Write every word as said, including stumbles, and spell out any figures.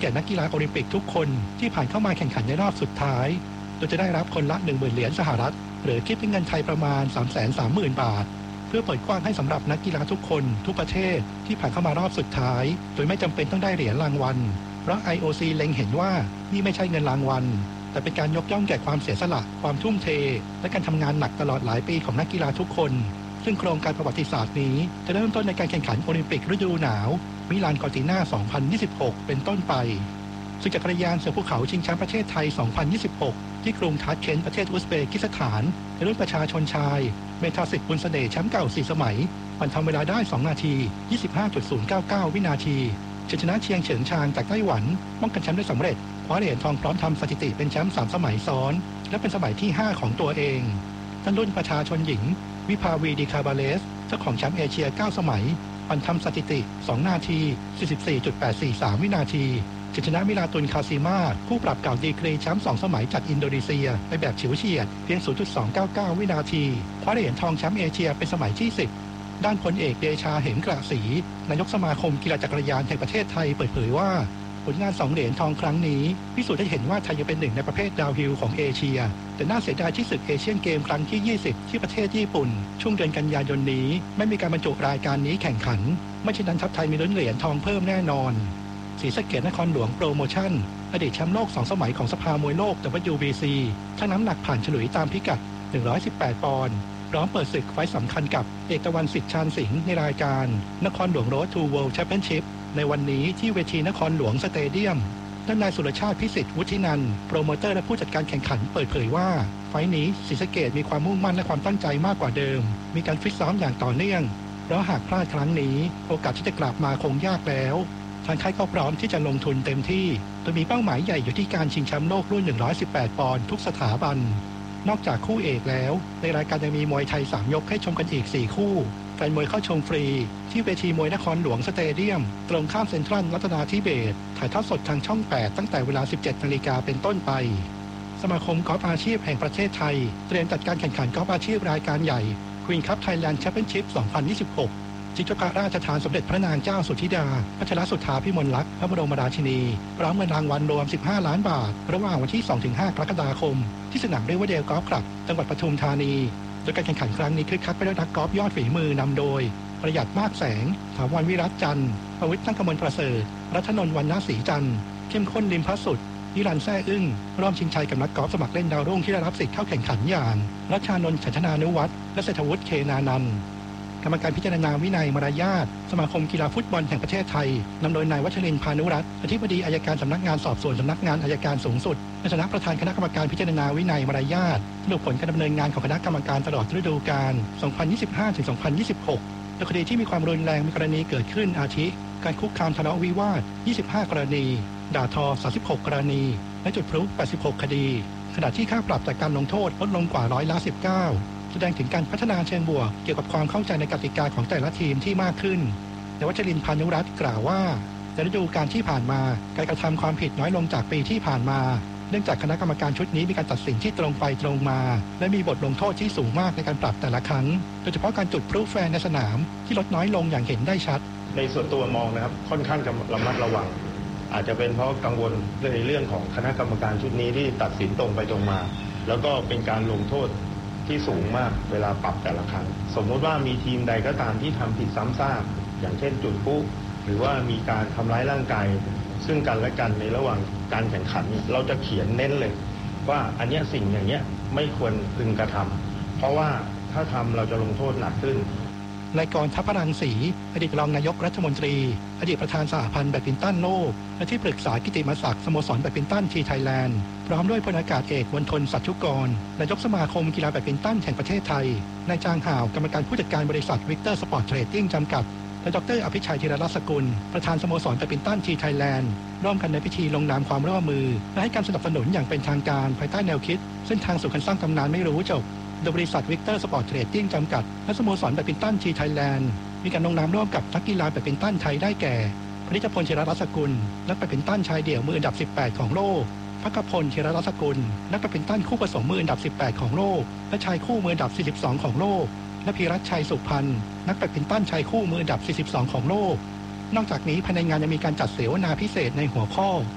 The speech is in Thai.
ก่นักกีฬาโอลิมปิกทุกคนที่ผ่านเข้ามาแข่งขันในรอบสุดท้ายโดยจะได้รับคนละ หนึ่งหมื่น เหรียญสหรัฐหรือคิดเป็นเงินไทยประมาณ สามแสนสามหมื่น บาทเพื่อเปิดกว้างให้สำหรับนักกีฬาทุกคนทุกประเทศที่ผ่านเข้ามารอบสุดท้ายโดยไม่จำเป็นต้องได้เหรียญรางวัลเพราะ ไอ โอ ซี เล็งเห็นว่านี่ไม่ใช่เงินรางวัลแต่เป็นการยกย่องแก่ความเสียสละความทุ่มเทและการทำงานหนักตลอดหลายปีของนักกีฬาทุกคนซึ่งโครงการประวัติศาสตร์นี้จะเริ่มต้นในการแข่งขันโอลิมปิกฤดูหนาวมิลานคอร์ติน่า สองพันยี่สิบหก เป็นต้นไปซึ่งจักรยานเสือภูเขาชิงแชมป์ประเทศไทย สองพันยี่สิบหก ที่กรุงทัชเคนต์ประเทศอุซเบกิสถานในรุ่นประชาชนชายเมธาสิทธิ์บุญเสน่ห์แชมป์เก่าสี่สมัยปั่นทำเวลาได้ สอง นาที ยี่สิบห้าจุดศูนย์เก้าเก้า วินาทีชนะเชียงเฉิงชางจากไต้หวันป้องกันแชมป์ได้สำเร็จคว้าเหรียญทองพร้อมทำสถิติเป็นแชมป์สามสมัยซ้อนและเป็นสมัยที่ห้าของตัวเองทั้งรุ่นประชาชนหญิงวิภาวีดีคาบาเลสเจ้าของแชมป์เอเชียเก้าสมัยปั่นทำสถิติสองนาที สี่สิบสี่จุดแปดสี่สาม วินาทีชนะมิลาตุนคาซิมาผู้ปรับเก่าดีกรีแชมป์สองสมัยจากอินโดนีเซียไปแบบฉิวเฉียดเพียง ศูนย์จุดสองเก้าเก้า วินาทีคว้าเหรียญทองแชมป์เอเชียเป็นสมัยที่สิบด้านพลเอกเดชาเหมกระศรีนายกสมาคมกีฬาจักรยานแห่งประเทศไทยเปิดเผยว่าผลงานสองเหรียญทองครั้งนี้พิสูจน์ให้เห็นว่าไทยยังเป็นหนึ่งในประเภทดาวน์ฮิลของเอเชียแต่น่าเสียดายที่ศึกเอเชียนเกมครั้งที่ยี่สิบที่ประเทศญี่ปุ่นช่วงเดือนกันยายนนี้ไม่มีการบรรจุรายการนี้แข่งขันไม่เช่นนั้นทัพไทยมีลุ้นเหรียญทองเพิ่มแน่นอนศรีสะเกษนครหลวงโปรโมชั่นอดีตแชมป์โลกสองสมัยของสภามวยโลก ดับเบิลยู บี ซี ทั้งน้ำหนักผ่านฉลุยตามพิกัดหนึ่งร้อยสิบแปดปอนด์พร้อมเปิดศึกไฟต์สำคัญกับเอกตะวันสิทธิ์ชาญสิงห์ในรายการนครหลวงโรดทูเวิลด์แชมเปี้ยนชิพในวันนี้ที่เวทีนครหลวงสเตเดียมด้านนายสุรชาติพิสิทธิ์วุฒินันท์โปรโมเตอร์และผู้จัดการแข่งขันเปิดเผยว่าไฟต์นี้ศรีสะเกษมีความมุ่งมั่นและความตั้งใจมากกว่าเดิมมีการฟิตซ้อมอย่างต่อเนื่องเพราะหากพลาดครั้งนี้โอกาสที่จะกลับมาคงยากแล้วทางค่ายก็พร้อมที่จะลงทุนเต็มที่โดยมีเป้าหมายใหญ่อยู่ที่การชิงแชมป์โลกรุ่นหนึ่งร้อยสิบแปดปอนด์ทุกสถาบันนอกจากคู่เอกแล้วในรายการยังมีมวยไทยสามยกให้ชมกันอีกสี่คู่แฟนมวยเข้าชมฟรีที่เวทีมวยนครหลวงสเตเดียมตรงข้ามเซ็นทรัลรัตนาธิเบศร์ถ่ายทอดสดทางช่องแปดตั้งแต่เวลา สิบเจ็ดนาฬิกาเป็นต้นไปสมาคมกอล์ฟอาชีพแห่งประเทศไทยเตรียมจัดการแข่งขันกอล์ฟอาชีพรายการใหญ่ Queen Cup Thailand Championship สองพันยี่สิบหกชิงเจ้าพระราชทานสมเด็จพระนางเจ้าสุธิดาพัชรสุทธาภิมลลักษณ์พระบรมราชินีพร้อมเงินรางวัลรวมสิบห้าล้านบาทระหว่างวันที่ สองถึงห้า กรกฎาคมที่สนามเรเวอร์เดลกอล์ฟคลับจังหวัดปทุมธานีโดยการแข่งขันครั้งนี้คึกคักไปด้วยนักกอล์ฟยอดฝีมือนำโดยประหยัดมากแสงถาวรวิรัตจันทร์ประวิตรตั้งกมลประเสริฐรัตนนท์วรรณศรีจันทร์เข้มข้นริมพระสุดนิรันดร์แซ่อึ้งร่วมชิงชัยกับนักกอล์ฟสมัครเล่นดาวรุ่งที่ได้รับสิทธิ์เข้าแข่งขันอย่างรัชานนท์ฉันทนานุวัฒน์และเศรษฐวุฒิเคนานันท์กรรมการพิจารณาวินัยมารยาทสมาคมกีฬาฟุตบอลแห่งประเทศไทยนำโดยนายวัชรินทร์พานุรัตน์อธิบดีอัยการสำนักงานสอบสวนสำนักงานอัยการสูงสุดในฐานะประธานคณะกรรมการพิจารณาวินัยมารยาทสรุปผลการดำเนินงานของคณะกรรมการตลอดฤดูกาล สองพันยี่สิบห้าถึงสองพันยี่สิบหก โดยคดีที่มีความรุนแรงมีกรณีเกิดขึ้นอาทิการคุกคามทะเลาะวิวาทยี่สิบห้ากรณีด่าทอสามสิบหกกรณีและจุดพลุแปดสิบหกคดีขณะที่ค่าปรับจากการลงโทษลดลงกว่าร้อยละสิบเก้าแสดงถึงการพัฒนาเชิงบวกเกี่ยวกับความเข้าใจในกติกาของแต่ละทีมที่มากขึ้นนายวัชรินทร์พานุรัตน์กล่าวว่าในฤดูกาลที่ผ่านมาการกระทำความผิดน้อยลงจากปีที่ผ่านมาเนื่องจากคณะกรรมการชุดนี้มีการตัดสินที่ตรงไปตรงมาและมีบทลงโทษที่สูงมากในการปรับแต่ละครั้งโดยเฉพาะการจุดพลุแฟร์ในสนามที่ลดน้อยลงอย่างเห็นได้ชัดในส่วนตัวมองนะครับค่อนข้างจะระมัดระวังอาจจะเป็นเพราะกังวลในเรื่องของคณะกรรมการชุดนี้ที่ตัดสินตรงไปตรงมาแล้วก็เป็นการลงโทษที่สูงมากเวลาปรับแต่ละครั้งสมมติว่ามีทีมใดก็ตามที่ทำผิดซ้ำซากอย่างเช่นจุดพลุหรือว่ามีการทำร้ายร่างกายซึ่งกันและกันในระหว่างการแข่งขันเราจะเขียนเน้นเลยว่าอันนี้สิ่งอย่างเนี้ยไม่ควรพึงกระทำเพราะว่าถ้าทำเราจะลงโทษหนักขึ้นนายกรทัพพลังศรีอดีตรองนายกรัฐมนตรีอดีตประธานสหพันธ์แบดมินตันโลกและที่ปรึกษากิตติมศักดิ์สโมสรแบดมินตันทีไทยแลนด์พร้อมด้วยพลอากาศเอกมณฑลสัจจุกรนายกสมาคมกีฬาแบดมินตันแห่งประเทศไทยนายจางห่าวกรรมการผู้จัดการบริษัทวิกเตอร์สปอร์ตเทรดดิ้งจำกัดและดรอภิชัยธีรรัตน์สกุลประธานสโมสรแบดมินตันทีไทยแลนด์ร่วมกันในพิธีลงนามความร่วมมือและให้การสนับสนุนอย่างเป็นทางการภายใต้แนวคิดเส้นทางสู่การสร้างตำนานไม่รู้จบโดยบริษัทวิกเตอร์สปอร์ตเทรดดิ้งจำกัดและสโมสรแบดมินตันทีไทยแลนด์มีการลงนามร่วมกับนักกีฬาแบดมินตันไทยได้แก่พนิชพล ธีรรัตน์สกุลนักแบดมินตันชายเดี่ยวมืออันดับสิบแปดของโลกภักพล ธีรรัตน์สกุลนักแบดมินตันคู่ผสมมืออันดับสิบแปดของโลกและชายคู่มืออันดับสี่สิบสองของโลกและพีรัชชัยสุพรรณนักแบดมินตันชายคู่มืออันดับสี่สิบสองของโลกนอกจากนี้ภายในงานยังมีการจัดเสวนาพิเศษในหัวข้อ